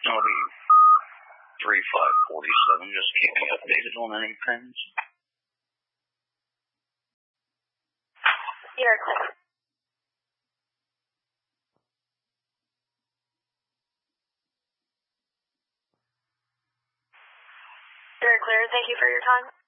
I'll be 3547. Just keep me updated on any pins. You're clear. Very clear. Thank you for your time.